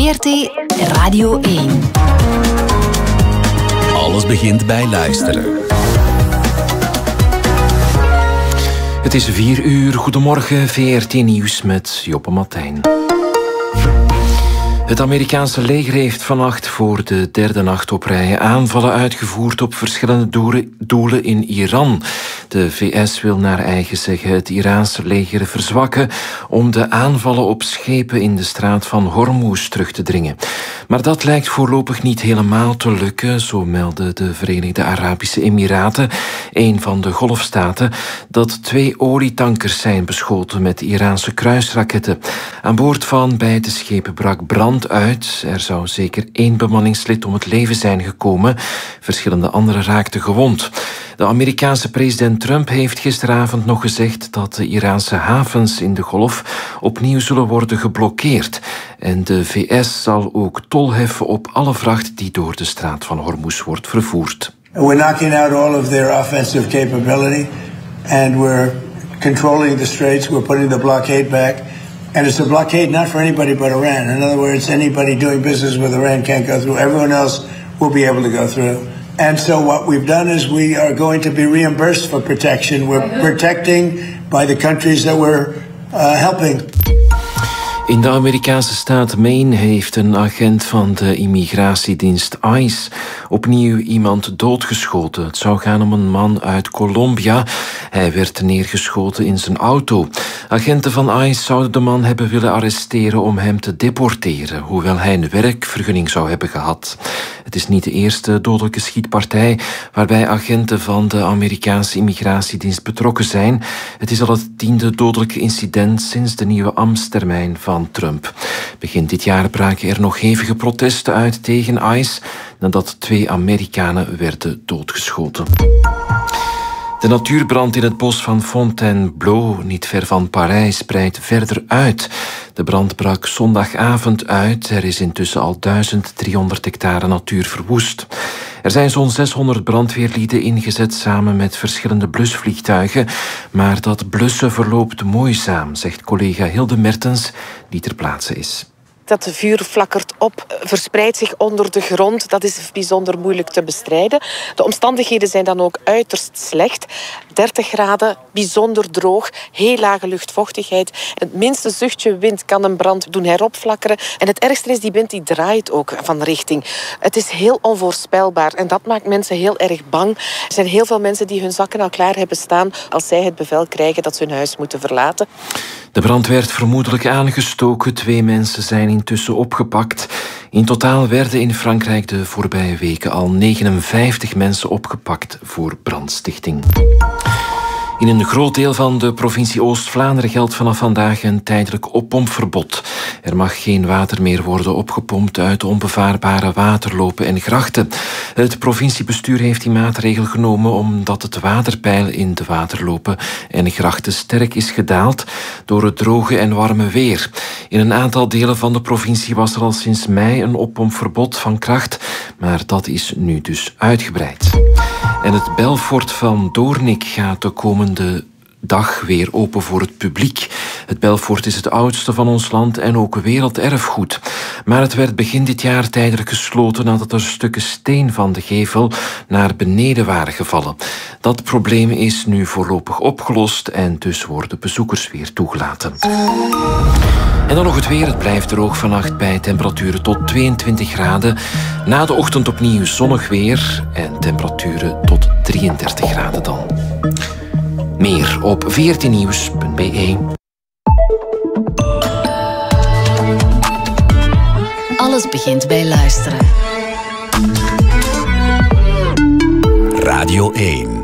VRT Radio 1. Alles begint bij luisteren. Het is 4 uur. Goedemorgen, VRT Nieuws met Joppe Martijn. Het Amerikaanse leger heeft vannacht voor de derde nacht op rij aanvallen uitgevoerd op verschillende doelen in Iran. De VS wil naar eigen zeggen het Iraanse leger verzwakken om de aanvallen op schepen in de straat van Hormuz terug te dringen. Maar dat lijkt voorlopig niet helemaal te lukken, zo melden de Verenigde Arabische Emiraten, een van de golfstaten, dat 2 olietankers zijn beschoten met Iraanse kruisraketten. Aan boord van beide schepen brak brand uit. Er zou zeker 1 bemanningslid om het leven zijn gekomen. Verschillende anderen raakten gewond. De Amerikaanse president Trump heeft gisteravond nog gezegd dat de Iraanse havens in de Golf opnieuw zullen worden geblokkeerd. En de VS zal ook tol heffen op alle vracht die door de straat van Hormuz wordt vervoerd. We're knocking out all of their offensive capability and we're controlling the straits. We're putting the blockade back. And it's a blockade not for anybody but Iran. In other words, anybody doing business with Iran can't go through. Everyone else will be able to go through. And so what we've done is we are going to be reimbursed for protection. We're protecting by the countries that we're helping. In de Amerikaanse staat Maine heeft een agent van de immigratiedienst ICE opnieuw iemand doodgeschoten. Het zou gaan om een man uit Colombia. Hij werd neergeschoten in zijn auto. Agenten van ICE zouden de man hebben willen arresteren om hem te deporteren, hoewel hij een werkvergunning zou hebben gehad. Het is niet de eerste dodelijke schietpartij waarbij agenten van de Amerikaanse immigratiedienst betrokken zijn. Het is al het 10e dodelijke incident sinds de nieuwe ambtstermijn van Trump. Begin dit jaar braken er nog hevige protesten uit tegen ICE nadat 2 Amerikanen werden doodgeschoten. De natuurbrand in het bos van Fontainebleau, niet ver van Parijs, breidt verder uit. De brand brak zondagavond uit. Er is intussen al 1300 hectare natuur verwoest. Er zijn zo'n 600 brandweerlieden ingezet samen met verschillende blusvliegtuigen. Maar dat blussen verloopt moeizaam, zegt collega Hilde Mertens, die ter plaatse is. Dat vuur flakkert op, verspreidt zich onder de grond. Dat is bijzonder moeilijk te bestrijden. De omstandigheden zijn dan ook uiterst slecht. 30 graden, bijzonder droog, heel lage luchtvochtigheid. Het minste zuchtje wind kan een brand doen heropflakkeren. En het ergste is, die wind die draait ook van richting. Het is heel onvoorspelbaar en dat maakt mensen heel erg bang. Er zijn heel veel mensen die hun zakken al klaar hebben staan als zij het bevel krijgen dat ze hun huis moeten verlaten. De brand werd vermoedelijk aangestoken. 2 mensen zijn intussen opgepakt. In totaal werden in Frankrijk de voorbije weken al 59 mensen opgepakt voor brandstichting. In een groot deel van de provincie Oost-Vlaanderen geldt vanaf vandaag een tijdelijk oppompverbod. Er mag geen water meer worden opgepompt uit onbevaarbare waterlopen en grachten. Het provinciebestuur heeft die maatregel genomen omdat het waterpeil in de waterlopen en grachten sterk is gedaald door het droge en warme weer. In een aantal delen van de provincie was er al sinds mei een oppompverbod van kracht, maar dat is nu dus uitgebreid. En het Belfort van Doornik gaat de komende dag weer open voor het publiek. Het Belfort is het oudste van ons land en ook werelderfgoed. Maar het werd begin dit jaar tijdelijk gesloten nadat er stukken steen van de gevel naar beneden waren gevallen. Dat probleem is nu voorlopig opgelost en dus worden bezoekers weer toegelaten. En dan nog het weer. Het blijft droog vannacht bij temperaturen tot 22 graden. Na de ochtend opnieuw zonnig weer en temperaturen tot 33 graden dan. Meer op vrtnieuws.be. Alles begint bij luisteren. Radio 1.